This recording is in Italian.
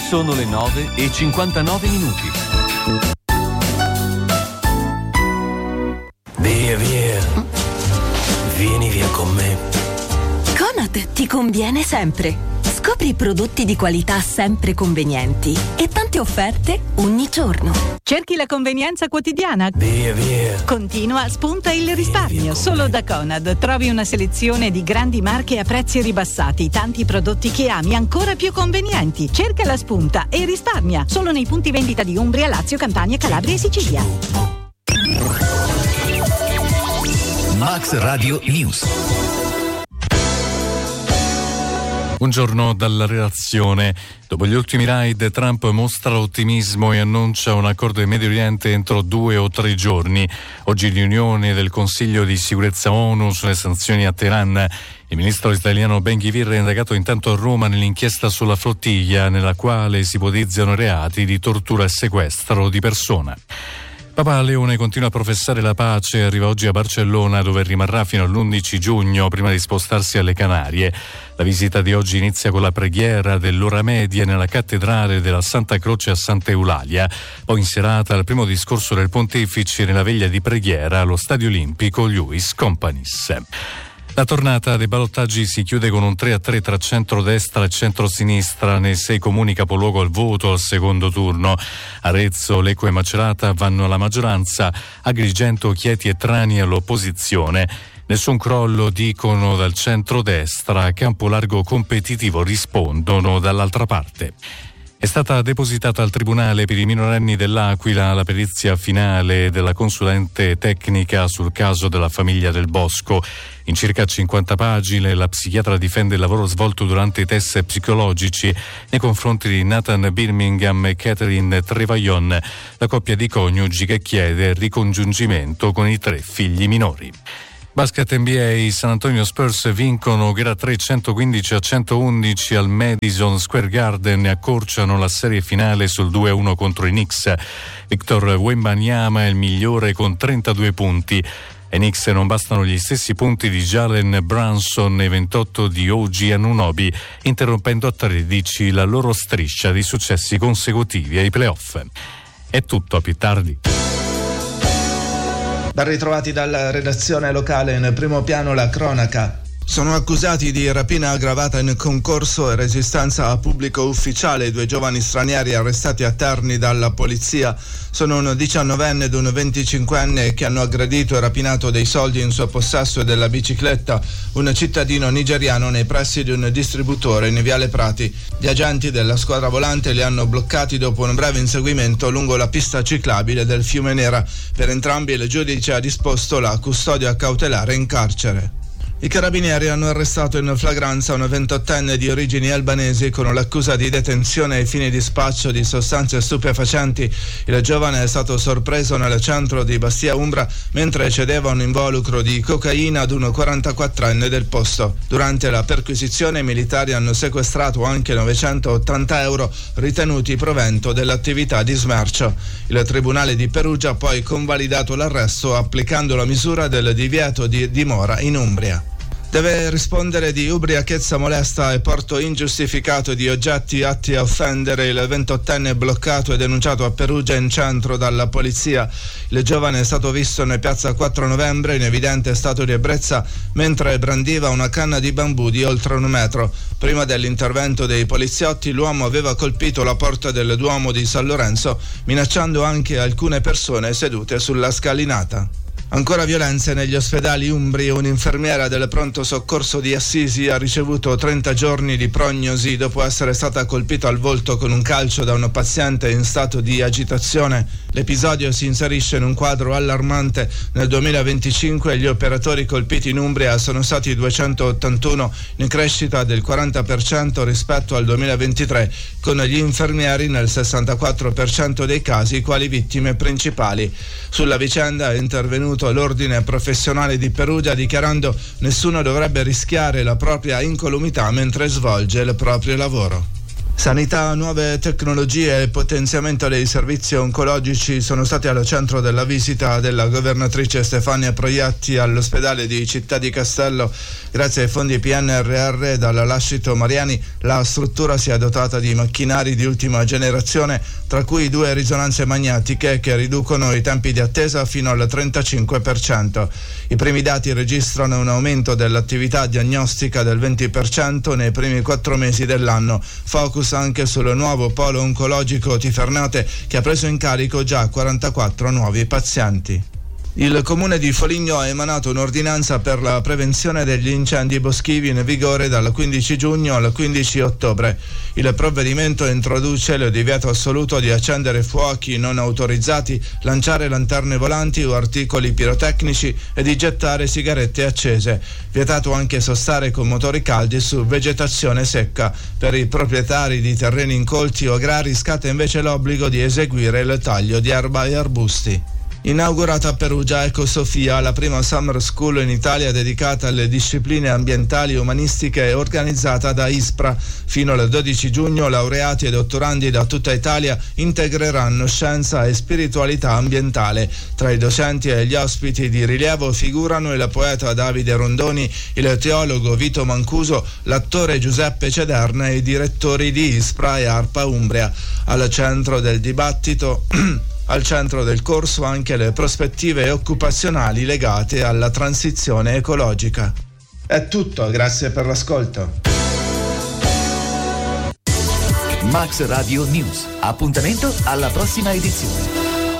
Sono le 9:59. Via. Vieni via con me. Conad ti conviene sempre. Scopri prodotti di qualità sempre convenienti e tante offerte ogni giorno. Cerchi la convenienza quotidiana? Via. Continua, spunta il risparmio. Solo da Conad trovi una selezione di grandi marche a prezzi ribassati, tanti prodotti che ami ancora più convenienti. Cerca la spunta e risparmia. Solo nei punti vendita di Umbria, Lazio, Campania, Calabria e Sicilia. Max Radio News. Buongiorno dalla redazione. Dopo gli ultimi raid, Trump mostra ottimismo e annuncia un accordo in Medio Oriente entro 2 o 3 giorni. Oggi riunione del Consiglio di Sicurezza ONU sulle sanzioni a Teheran. Il ministro israeliano Ben Gvir è indagato intanto a Roma nell'inchiesta sulla flottiglia, nella quale si ipotizzano reati di tortura e sequestro di persona. Papa Leone continua a professare la pace e arriva oggi a Barcellona, dove rimarrà fino all'11 giugno prima di spostarsi alle Canarie. La visita di oggi inizia con la preghiera dell'ora media nella cattedrale della Santa Croce a Santa Eulalia, poi in serata il primo discorso del pontefice nella veglia di preghiera allo Stadio Olimpico Luis Companys. La tornata dei ballottaggi si chiude con un 3-3 tra centrodestra e centrosinistra nei 6 comuni capoluogo al voto al secondo turno. Arezzo, Lecco e Macerata vanno alla maggioranza, Agrigento, Chieti e Trani all'opposizione. Nessun crollo, dicono dal centrodestra, Campolargo competitivo rispondono dall'altra parte. È stata depositata al Tribunale per i minorenni dell'Aquila la perizia finale della consulente tecnica sul caso della famiglia Del Bosco. In circa 50 pagine la psichiatra difende il lavoro svolto durante i test psicologici nei confronti di Nathan Birmingham e Catherine Trevaillon, la coppia di coniugi che chiede il ricongiungimento con i 3 figli minori. Basket NBA, San Antonio Spurs vincono gara 3 115-111 al Madison Square Garden e accorciano la serie finale sul 2-1 contro i Knicks. Victor Wembanyama è il migliore con 32 punti. Ai Knicks non bastano gli stessi punti di Jalen Brunson e 28 di OG Anunoby, interrompendo a 13 la loro striscia di successi consecutivi ai playoff. È tutto, a più tardi. Ben ritrovati dalla redazione locale, in primo piano la cronaca. Sono accusati di rapina aggravata in concorso e resistenza a pubblico ufficiale i 2 giovani stranieri arrestati a Terni dalla polizia. Sono un 19enne ed un 25enne che hanno aggredito e rapinato dei soldi in suo possesso e della bicicletta un cittadino nigeriano nei pressi di un distributore in Viale Prati. Gli agenti della squadra volante li hanno bloccati dopo un breve inseguimento lungo la pista ciclabile del Fiume Nera. Per entrambi il giudice ha disposto la custodia cautelare in carcere. I carabinieri hanno arrestato in flagranza un 28enne di origini albanesi con l'accusa di detenzione ai fini di spaccio di sostanze stupefacenti. Il giovane è stato sorpreso nel centro di Bastia Umbra mentre cedeva un involucro di cocaina ad un 44enne del posto. Durante la perquisizione i militari hanno sequestrato anche 980 euro ritenuti provento dell'attività di smercio. Il Tribunale di Perugia ha poi convalidato l'arresto applicando la misura del divieto di dimora in Umbria. Deve rispondere di ubriachezza molesta e porto ingiustificato di oggetti atti a offendere il 28enne bloccato e denunciato a Perugia in centro dalla polizia. Il giovane è stato visto in piazza 4 novembre in evidente stato di ebbrezza mentre brandiva una canna di bambù di oltre 1 metro. Prima dell'intervento dei poliziotti l'uomo aveva colpito la porta del Duomo di San Lorenzo minacciando anche alcune persone sedute sulla scalinata. Ancora violenze negli ospedali umbri. Un'infermiera del pronto soccorso di Assisi ha ricevuto 30 giorni di prognosi dopo essere stata colpita al volto con un calcio da un paziente in stato di agitazione. L'episodio si inserisce in un quadro allarmante. Nel 2025 gli operatori colpiti in Umbria sono stati 281, in crescita del 40% rispetto al 2023, con gli infermieri nel 64% dei casi quali vittime principali. Sulla vicenda è intervenuto l'ordine professionale di Perugia dichiarando: nessuno dovrebbe rischiare la propria incolumità mentre svolge il proprio lavoro. Sanità, nuove tecnologie e il potenziamento dei servizi oncologici sono stati al centro della visita della governatrice Stefania Proietti all'ospedale di Città di Castello. Grazie ai fondi PNRR dalla Lascito Mariani, la struttura si è dotata di macchinari di ultima generazione, tra cui 2 risonanze magnetiche che riducono i tempi di attesa fino al 35%. I primi dati registrano un aumento dell'attività diagnostica del 20% nei primi 4 mesi dell'anno. Focus anche sul nuovo polo oncologico Tifernate, che ha preso in carico già 44 nuovi pazienti. Il comune di Foligno ha emanato un'ordinanza per la prevenzione degli incendi boschivi in vigore dal 15 giugno al 15 ottobre. Il provvedimento introduce il divieto assoluto di accendere fuochi non autorizzati, lanciare lanterne volanti o articoli pirotecnici e di gettare sigarette accese. Vietato anche sostare con motori caldi su vegetazione secca. Per i proprietari di terreni incolti o agrari scatta invece l'obbligo di eseguire il taglio di erba e arbusti. Inaugurata a Perugia Ecosofia, la prima summer school in Italia dedicata alle discipline ambientali e umanistiche, organizzata da ISPRA. Fino al 12 giugno laureati e dottorandi da tutta Italia integreranno scienza e spiritualità ambientale. Tra i docenti e gli ospiti di rilievo figurano il poeta Davide Rondoni, il teologo Vito Mancuso, l'attore Giuseppe Cederna e i direttori di ISPRA e ARPA Umbria. Al centro del dibattito Al centro del corso anche le prospettive occupazionali legate alla transizione ecologica. È tutto, grazie per l'ascolto. Max Radio News. Appuntamento alla prossima edizione.